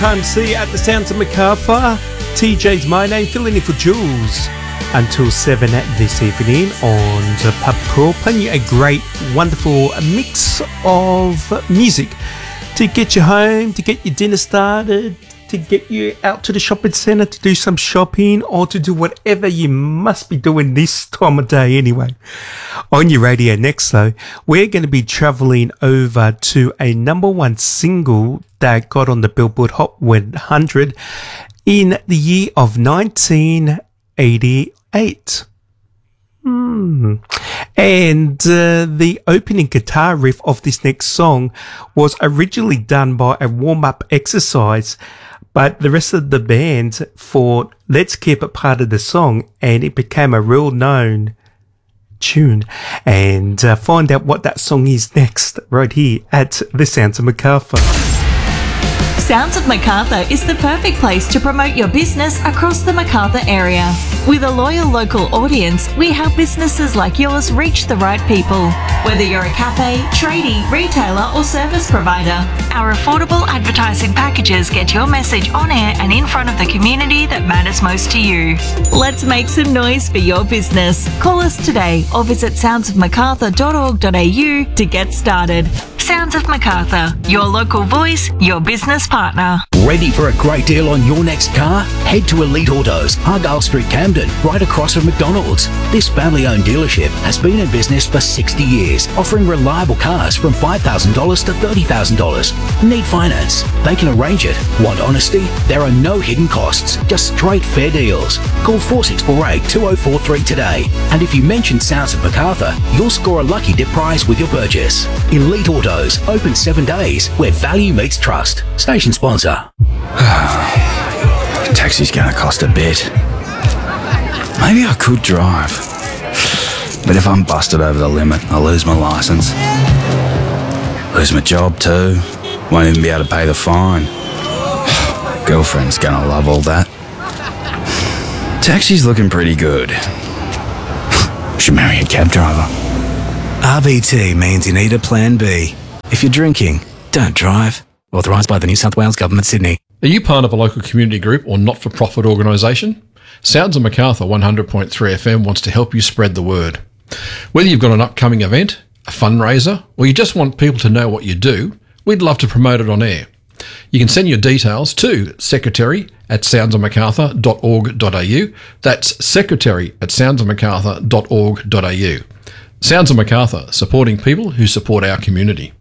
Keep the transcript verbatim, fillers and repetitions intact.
Time C at the Sounds of Macarthur. T J's my name, filling in for Jules until seven this evening on the Pub Crawl, playing you a great, wonderful mix of music to get you home, to get your dinner started, to get you out to the shopping centre to do some shopping, or to do whatever you must be doing this time of day anyway. On your radio next though, we're going to be travelling over to a number one single that got on the Billboard Hot one hundred in the year of nineteen eighty-eight. Hmm. And uh, the opening guitar riff of this next song was originally done by a warm-up exercise, but the rest of the band thought, let's keep it part of the song, and it became a real known tune. And uh, find out what that song is next, right here at The Sounds of Macarthur. Sounds of Macarthur is the perfect place to promote your business across the Macarthur area. With a loyal local audience, we help businesses like yours reach the right people. Whether you're a cafe, tradie, retailer or service provider, our affordable advertising packages get your message on air and in front of the community that matters most to you. Let's make some noise for your business. Call us today or visit sounds of macarthur dot org dot a u to get started. Sounds of Macarthur, your local voice, your business partner. Ready for a great deal on your next car? Head to Elite Autos, Argyle Street, Camden, right across from McDonald's. This family-owned dealership has been in business for sixty years, offering reliable cars from five thousand dollars to thirty thousand dollars. Need finance? They can arrange it. Want honesty? There are no hidden costs, just straight fair deals. Call four six four eight, two oh four three today. And if you mention Sounds of Macarthur, you'll score a lucky dip prize with your purchase. Elite Autos, open seven days, where value meets trust. Station sponsor. Taxi's gonna cost a bit. Maybe I could drive. But if I'm busted over the limit, I'll lose my licence. Lose my job too. Won't even be able to pay the fine. Girlfriend's gonna love all that. Taxi's looking pretty good. Should marry a cab driver. R B T means you need a plan B. If you're drinking, don't drive. Authorised by the New South Wales Government, Sydney. Are you part of a local community group or not-for-profit organisation? Sounds of Macarthur one hundred point three F M wants to help you spread the word. Whether you've got an upcoming event, a fundraiser, or you just want people to know what you do, we'd love to promote it on air. You can send your details to secretary at sounds of macarthur dot org dot a u. That's secretary at sounds of macarthur dot org dot a u. Sounds of Macarthur, supporting people who support our community.